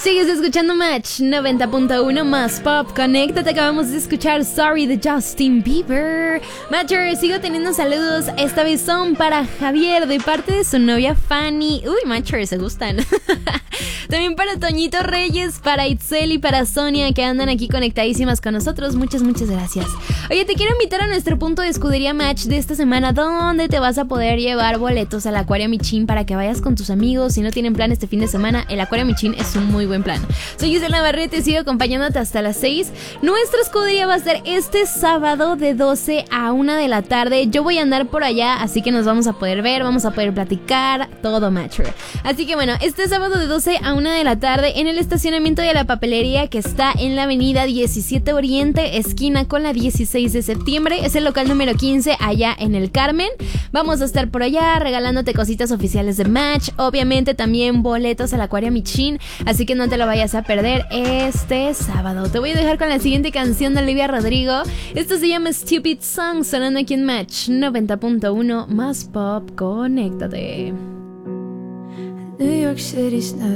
Sigues escuchando Match 90.1 más pop. Conéctate, acabamos de escuchar Sorry de Justin Bieber. Matcher, sigo teniendo saludos. Esta vez son para Javier de parte de su novia Fanny. Uy, Matcher, se gustan. También para Toñito Reyes, para Itzel y para Sonia, que andan aquí conectadísimas con nosotros. Muchas gracias. Oye, te quiero invitar a nuestro punto de escudería Match de esta semana, donde te vas a poder llevar boletos al Acuario Michin para que vayas con tus amigos. Si no tienen plan este fin de semana, el Acuario Michin es un muy buen plan. Soy Gisela Navarrete, sigo acompañándote hasta las 6. Nuestra escudería va a ser este sábado de 12 a 1 de la tarde. Yo voy a andar por allá, así que nos vamos a poder ver, vamos a poder platicar, todo Matcher. Así que bueno, este sábado de 12 a 1 de la tarde en el estacionamiento de la papelería que está en la avenida 17 Oriente, esquina con la 16 de septiembre. Es el local número 15 allá en el Carmen. Vamos a estar por allá regalándote cositas oficiales de Match. Obviamente también boletos al Acuario Michin, así que no te lo vayas a perder este sábado. Te voy a dejar con la siguiente canción de Olivia Rodrigo. Esto se llama Stupid Song, sonando aquí en Match 90.1 más pop. Conéctate. New York City's not